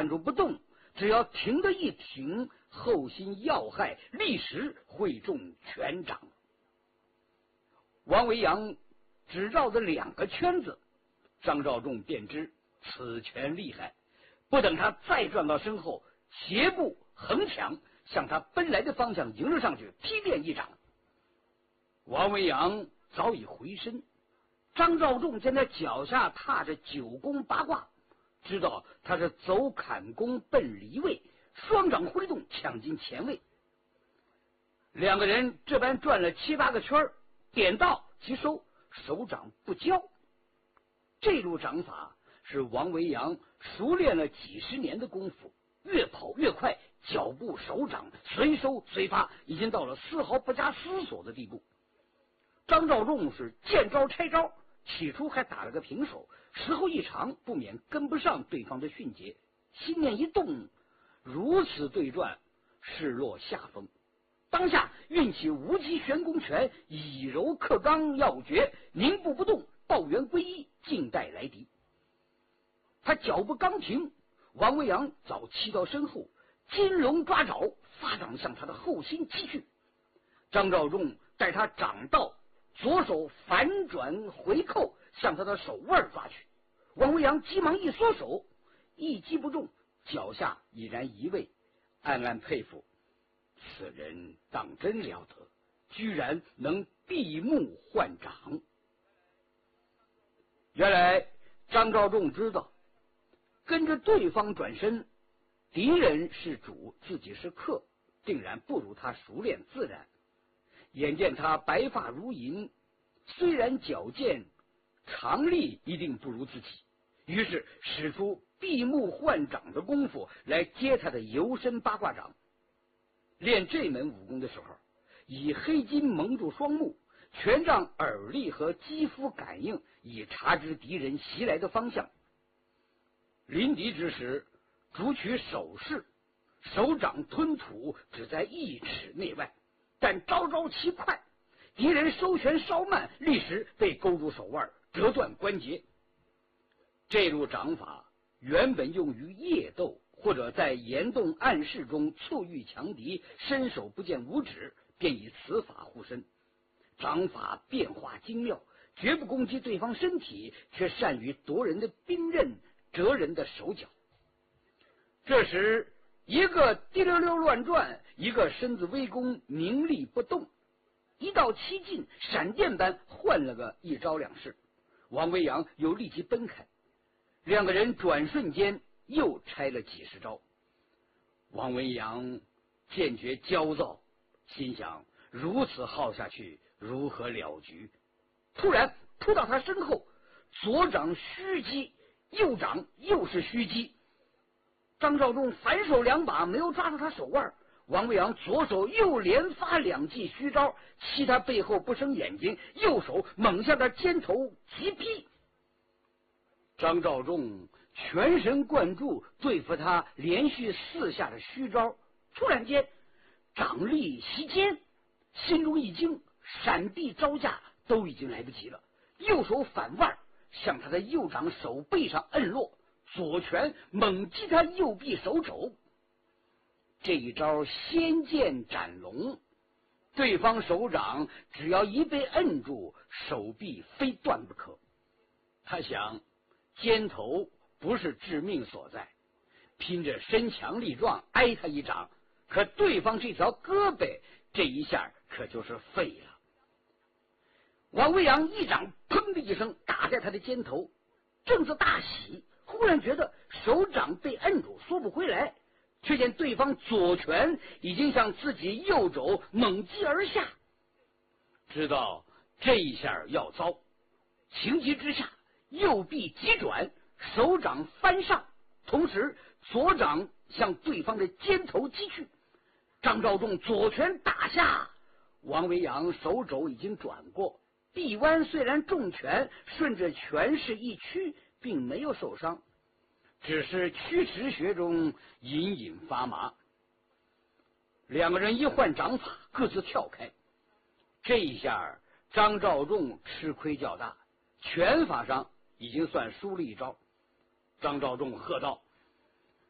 站住不动，只要挺的一挺，后心要害，立时会中拳掌。王维扬只绕着2个圈子，张召仲便知此拳厉害，不等他再转到身后，斜步横抢，向他奔来的方向迎了上去，劈电一掌。王维扬早已回身，张召仲见他脚下踏着9宫8卦，知道他是走坎宫奔离位，双掌挥动抢进前位。2个人这般转了7、8个圈，点到即收，手掌不交。这路掌法是王维扬熟练了几十年的功夫，越跑越快，脚步手掌随收随发，已经到了丝毫不加思索的地步。张召仲是见招拆招，起初还打了个平手，时候一长，不免跟不上对方的迅捷，心念一动，如此对转，势落下风。当下运起无极玄功拳，以柔克刚要诀，凝步不动，抱元归一，静待来敌。他脚步刚停，王维扬早骑到身后，金龙抓爪，发掌向他的后心击去。张召仲待他掌到，左手反转回扣，向他的手腕抓去。王维扬急忙一缩手，一击不中，脚下已然移位，暗暗佩服，此人当真了得，居然能闭目换掌。原来张召仲知道，跟着对方转身，敌人是主，自己是客，定然不如他熟练自然。眼见他白发如银，虽然矫健，长力一定不如自己，于是使出闭目换掌的功夫来接他的游身八卦掌。练这门武功的时候，以黑金蒙住双目，全仗耳力和肌肤感应，以察知敌人袭来的方向。临敌之时，主取手势，手掌吞吐只在1尺内外，但招招奇快，敌人收拳稍慢，立时被勾住手腕，折断关节。这路掌法原本用于夜斗，或者在岩洞暗室中猝遇强敌，伸手不见五指，便以此法护身。掌法变化精妙，绝不攻击对方身体，却善于夺人的兵刃，折人的手脚。这时一个滴溜溜乱转，一个身子微弓，凝立不动，一到七进，闪电般换了个一招两式。王维扬又立即奔开，2个人转瞬间又拆了几十招。王维扬见觉焦躁，心想如此耗下去，如何了局？突然扑到他身后，左掌虚击，右掌又是虚击。张召仲反手2把没有抓住他手腕，王维扬左手又连发2记虚招，欺他背后不生眼睛，右手猛向他肩头急劈。张召仲全神贯注对付他连续4下的虚招，突然间掌力袭肩，心中一惊，闪避招架都已经来不及了，右手反腕向他的右掌手背上摁落，左拳猛击他右臂手肘。这一招仙剑斩龙，对方手掌只要一被摁住，手臂非断不可。他想肩头不是致命所在，拼着身强力壮挨他一掌，可对方这条胳膊这一下可就是废了。王维扬一掌砰的一声打在他的肩头，正自大喜，忽然觉得手掌被摁住缩不回来，却见对方左拳已经向自己右肘猛击而下，知道这一下要糟，情急之下右臂急转，手掌翻上，同时左掌向对方的肩头击去。张召仲左拳打下，王维扬手肘已经转过，臂弯虽然重拳，顺着拳势一屈，并没有受伤，只是曲池穴中隐隐发麻。2个人一换掌法，各自跳开。这一下张召仲吃亏较大，拳法上已经算输了一招。张召仲喝道：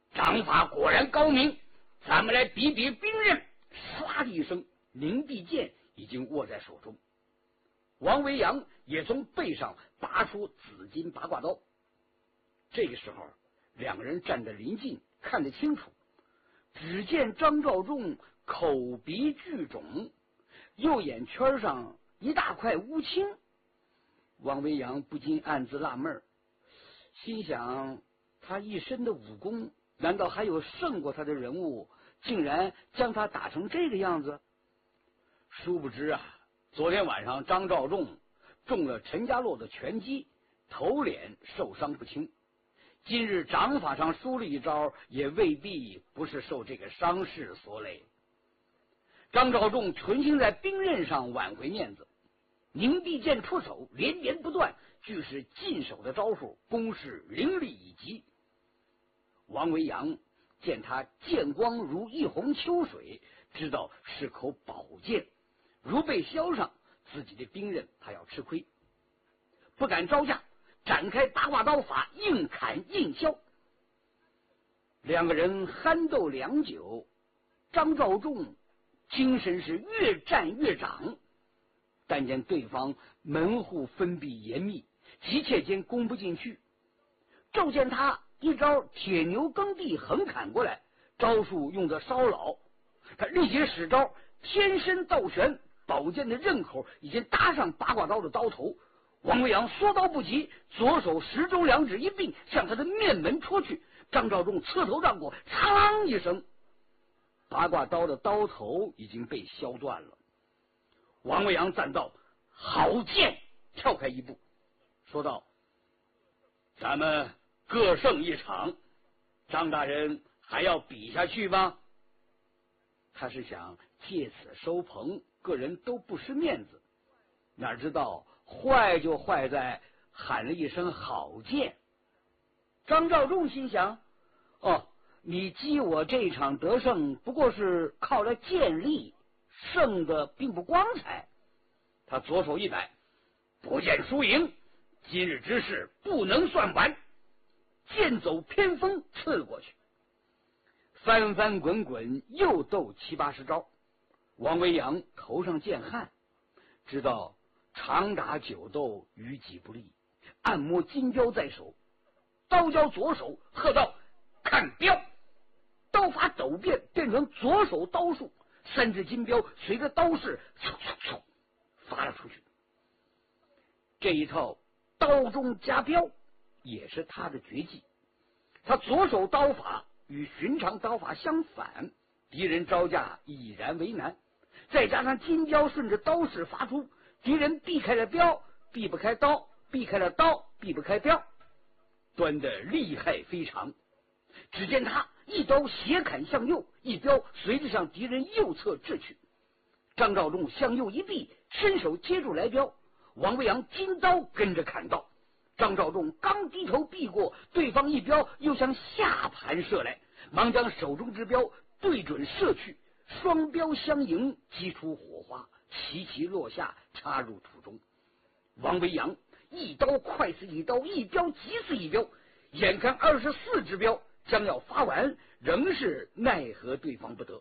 掌法果然高明，咱们来比比兵刃。唰的一声，凝碧剑已经握在手中。王维扬也从背上拔出紫金八卦刀。这个时候，两个人站得临近，看得清楚。只见张召仲口鼻俱肿，右眼圈上一大块乌青。王维扬不禁暗自纳闷，心想他一身的武功，难道还有胜过他的人物，竟然将他打成这个样子？殊不知啊，昨天晚上张召仲中了陈家洛的拳击，头脸受伤不轻。今日掌法上输了一招，也未必不是受这个伤势所累。张召仲存心在兵刃上挽回面子，凝碧剑出手，连连不断，俱是进手的招数，攻势凌厉以极。王维扬见他剑光如一泓秋水，知道是口宝剑，如被削上，自己的兵刃他要吃亏，不敢招架，展开八卦刀法，硬砍硬削。两个人酣斗良久，张召仲精神是越战越长，但见对方门户封闭严密，急切间攻不进去。骤见他一招铁牛耕地横砍过来，招数用得稍老，他立即使招天身倒旋，宝剑的刃口已经搭上八卦刀的刀头。王维扬缩刀不及，左手十中两指一并向他的面门戳去。张召仲侧头让过，嘡一声，八卦刀的刀头已经被削断了。王维扬赞道：“好剑！”跳开一步，说道：“咱们各胜一场，张大人还要比下去吗？”他是想借此收棚，个人都不失面子，哪知道坏就坏在喊了一声好剑。张召仲心想：哦，你击我这场得胜，不过是靠了剑力，胜的并不光彩。他左手一摆，不见输赢，今日之事不能算晚。剑走偏锋刺过去，翻翻滚滚又斗70-80招。王维扬头上见汗，知道长打久斗于己不利，暗摸金镖在手，刀交左手，喝道：“看镖！”刀法陡变，变成左手刀术，三支金镖随着刀势嗖嗖嗖发了出去。这一套刀中加镖也是他的绝技。他左手刀法与寻常刀法相反，敌人招架已然为难，再加上金镖顺着刀势发出，敌人避开了镖，避不开刀，避开了刀，避不开镖，端得厉害非常。只见他一刀斜砍向右，一镖随着向敌人右侧掷去。张召仲向右一避，伸手接住来镖，王维扬金刀跟着砍到。张召仲刚低头避过，对方一镖又向下盘射来，忙将手中之镖对准射去，双镖相迎，击出火花，齐齐落下，插入土中。王维扬一刀快似一刀，一镖急似一镖，眼看24支镖将要发完，仍是奈何对方不得。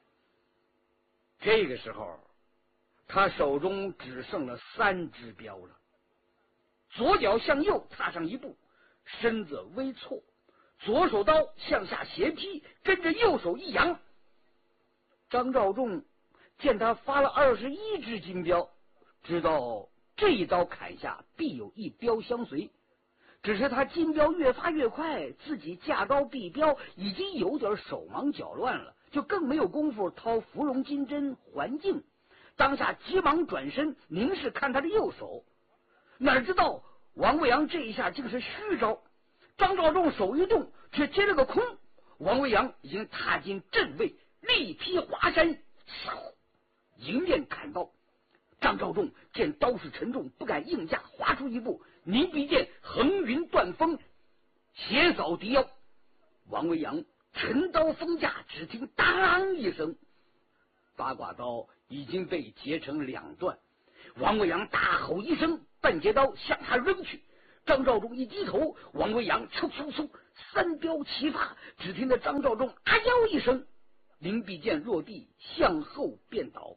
这个时候，他手中只剩了3支镖了。左脚向右踏上一步，身子微错，左手刀向下斜劈，跟着右手一扬。张召仲见他发了21支金镖，知道这一刀砍下必有一镖相随，只是他金镖越发越快，自己架刀避镖已经有点手忙脚乱了，就更没有功夫掏芙蓉金针还镜。当下急忙转身凝视看他的右手，哪知道王维扬这一下竟是虚招，张召仲手一动，却接了个空。王维扬已经踏进阵位，力劈华山，迎面砍刀。张召仲见刀势沉重，不敢应架，滑出一步，凝碧剑横云断风，斜扫敌腰。王维扬沉刀锋架，只听当一声，八卦刀已经被截成2段。王维扬大吼一声，半截刀向他扔去。张召仲一低头，王维扬嗖嗖嗖三镖齐发，只听得张召仲啊腰一声，灵璧剑落地，向后便倒。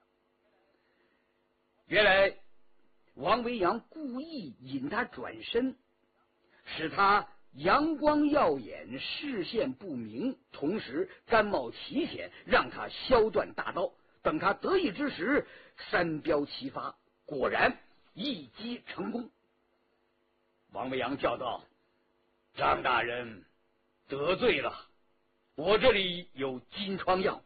原来王维扬故意引他转身，使他阳光耀眼，视线不明，同时甘冒奇险，让他削断大刀。等他得意之时，三镖齐发，果然一击成功。王维扬叫道：“张大人得罪了，我这里有金疮药。”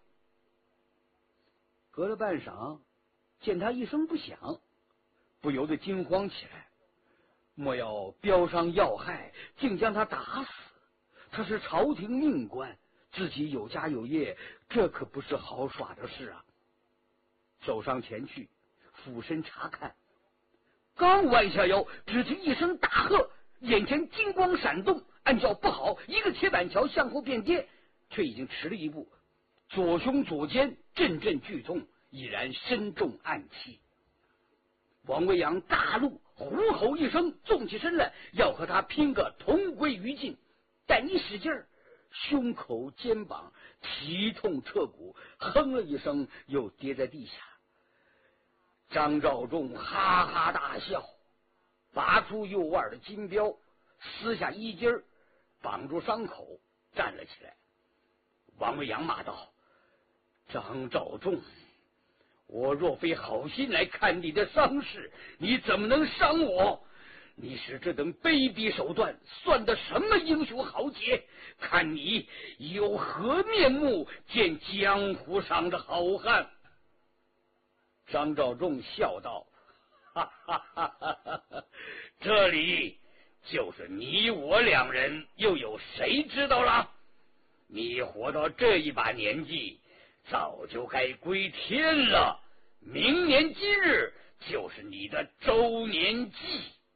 隔了半晌，见他一声不响，不由得惊慌起来。莫要镖伤要害，竟将他打死？他是朝廷命官，自己有家有业，这可不是好耍的事啊！走上前去，俯身查看，刚弯下腰，只听一声大喝，眼前金光闪动，暗叫不好，一个铁板桥向后便跌，却已经迟了一步，左胸左肩阵阵剧痛，已然身中暗器。王维扬大怒，呼吼一声，纵起身来，要和他拼个同归于尽。但一使劲儿，胸口肩膀提痛彻骨，哼了一声，又跌在地下。张召仲哈哈大笑，拔出右腕的金镖，撕下衣襟，绑住伤口，站了起来。王维扬骂道：“张召仲，我若非好心来看你的伤势，你怎么能伤我？你使这等卑鄙手段，算得什么英雄豪杰？看你有何面目见江湖上的好汉？”张召仲笑道：“哈哈哈哈哈！这里就是你我两人，又有谁知道了？你活到这一把年纪，早就该归天了。明年今日就是你的周年祭。”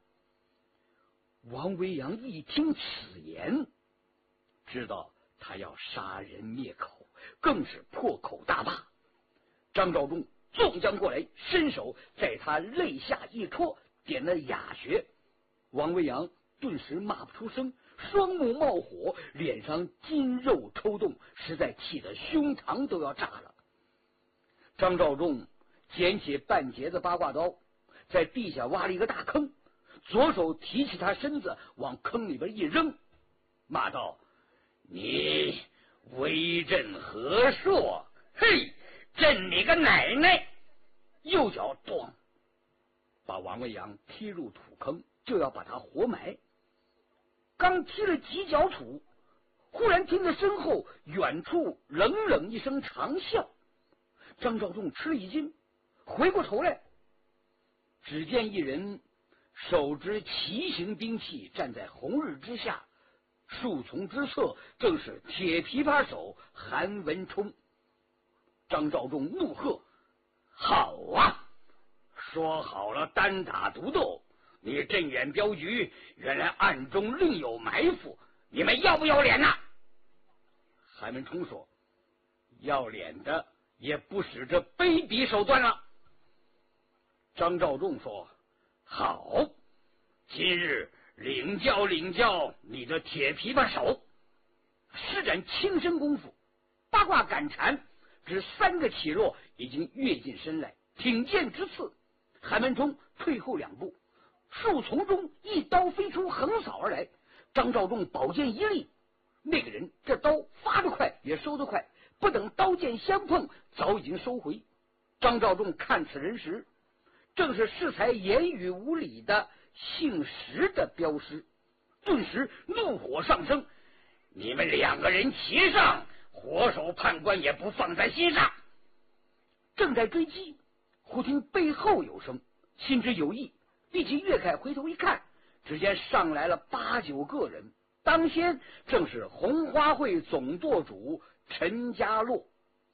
王维扬一听此言，知道他要杀人灭口，更是破口大骂。张召仲纵将过来，伸手在他肋下一戳，点了哑穴。王维扬顿时骂不出声，双目冒火，脸上筋肉抽动，实在气得胸膛都要炸了。张召仲捡起半截的八卦刀，在地下挖了一个大坑，左手提起他身子往坑里边一扔，骂道：“你威震何硕？嘿，震你个奶奶！”右脚咣，把王维扬踢入土坑，就要把他活埋。刚踢了几脚土，忽然听得身后远处冷冷一声长啸。张召仲吃了一惊，回过头来，只见一人手执奇形兵器站在红日之下，树丛之侧正是铁琵琶手韩文冲。张召仲怒喝：“好啊！说好了单打独斗，你镇远镖局原来暗中另有埋伏，你们要不要脸呐？”韩文冲说：“要脸的也不使这卑鄙手段了。”张召仲说：“好，今日领教你的铁琵琶手。”施展轻身功夫，八卦赶缠，只三个起落，已经跃进身来，挺剑直刺。韩文冲退后两步，树丛中一刀飞出，横扫而来。张召仲宝剑一立，那个人这刀发得快也收得快，不等刀剑相碰，早已经收回。张召仲看此人时，正是适才言语无礼的姓石的镖师，顿时怒火上升：“你们两个人齐上，活手判官也不放在心上。”正在追击，忽听背后有声，心知有意，立即跃开回头一看，只见上来了8、9个人，当先正是红花会总舵主陈家洛。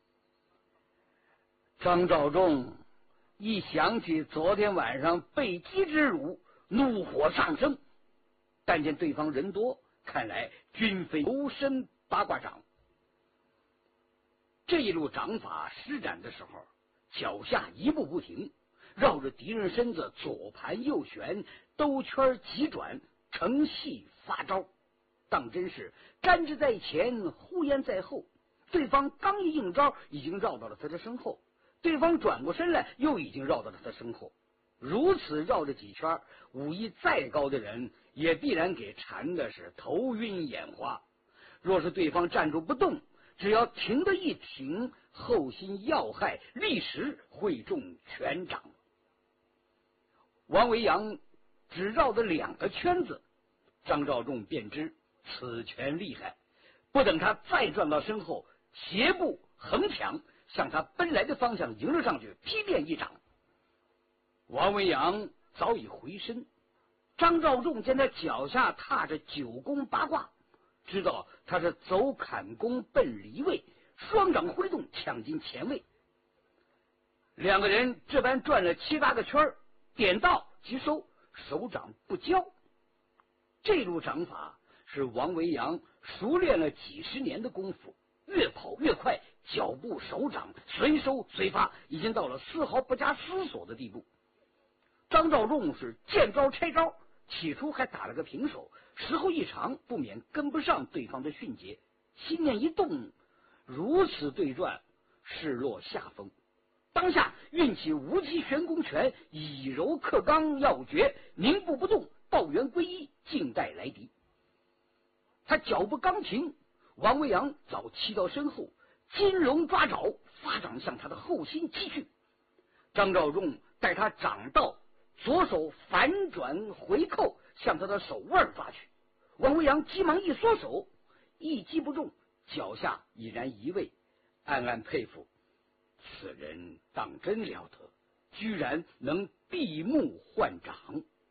张召仲一想起昨天晚上被击之辱，怒火上升，但见对方人多，看来均非游身八卦掌。这一路掌法施展的时候，脚下一步不停，绕着敌人身子左盘右旋，兜圈急转，成戏发招。 当真是瞻之在前，呼延在后。对方刚一应招，已经绕到了他的身后；对方转过身来，又已经绕到了他身后。如此绕着几圈，武艺再高的人也必然给缠的是头晕眼花。若是对方站住不动，只要停的一停，后心要害，立时会中拳掌。王维扬只绕了2个圈子，张召仲便知此拳厉害，不等他再转到身后，斜步横抢，向他奔来的方向迎了上去，劈便一掌。王维扬早已回身，张召仲见他脚下踏着9宫8卦，知道他是走坎宫奔离位，双掌挥动，抢进前位。2个人这般转了7、8个圈，点到即收，手掌不交。这路掌法是王维扬熟练了几十年的功夫，越跑越快，脚步手掌随收随发，已经到了丝毫不加思索的地步。张召仲是见招拆招，起初还打了个平手，时候一长，不免跟不上对方的迅捷，心念一动，如此对转，势落下风。当下运起无极玄功拳，以柔克刚，要诀凝步不动，抱元归一，静待来敌。他脚步刚停，王维扬早骑到身后，金龙抓爪，发掌向他的后心击去。张召仲待他掌到，左手反转回扣，向他的手腕抓去。王维扬急忙一缩手，一击不中，脚下已然移位，暗暗佩服，此人当真了得，居然能闭目换掌。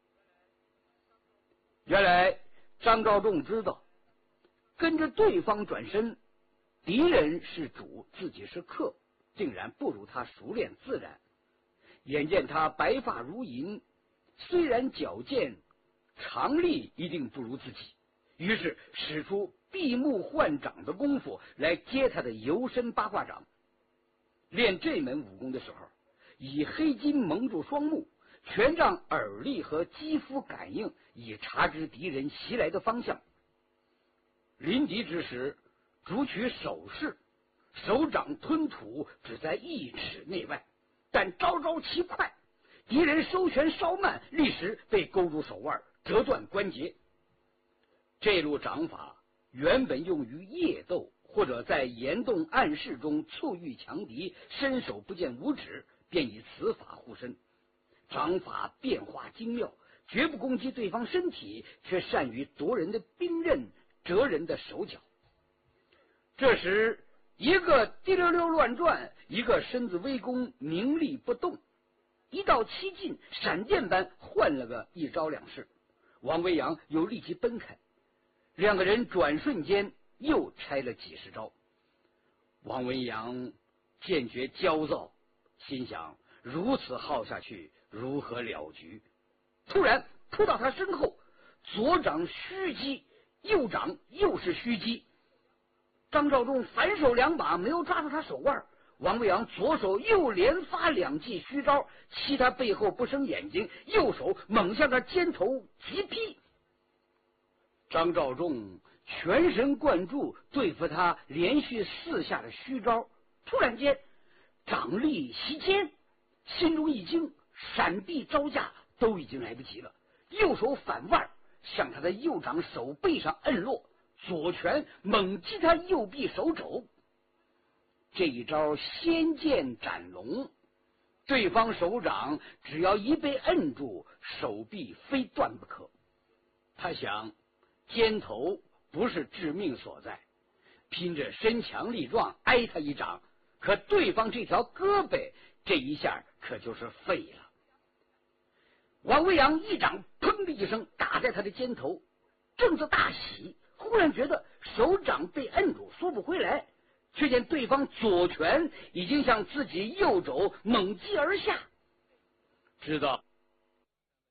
原来张召仲知道，跟着对方转身，敌人是主，自己是客，定然不如他熟练自然。眼见他白发如银，虽然矫健，长力一定不如自己，于是使出闭目换掌的功夫来接他的游身8卦掌。练这门武功的时候，以黑金蒙住双目，全仗耳力和肌肤感应，以察知敌人袭来的方向。临敌之时，主取手势，手掌吞吐只在1尺内外，但招招奇快，敌人收拳稍慢，立时被勾住手腕，折断关节。这路掌法原本用于夜斗，或者在岩洞暗室中促遇强敌，伸手不见五指，便以此法护身。掌法变化精妙，绝不攻击对方身体，却善于夺人的兵刃，折人的手脚。这时一个滴溜溜乱转，一个身子微弓，凝立不动。一到七进，闪电般换了个1招2式，王维扬又立即奔开，2个人转瞬间又拆了几十招。王维扬见觉焦躁，心想如此耗下去，如何了局？突然扑到他身后，左掌虚击，右掌又是虚击。张召仲反手2把没有抓住他手腕，王维扬左手又连发2记虚招，欺他背后不生眼睛，右手猛向他肩头急劈。张召仲全神贯注对付他连续4下的虚招，突然间掌力袭肩，心中一惊，闪避招架都已经来不及了，右手反腕向他的右掌手背上摁落，左拳猛击他右臂手肘。这一招仙剑斩龙，对方手掌只要一被摁住，手臂非断不可。他想肩头不是致命所在，拼着身强力壮挨他一掌，可对方这条胳膊这一下可就是废了。王维扬一掌砰的一声打在他的肩头，正自大喜，忽然觉得手掌被摁住，缩不回来，却见对方左拳已经向自己右肘猛击而下，知道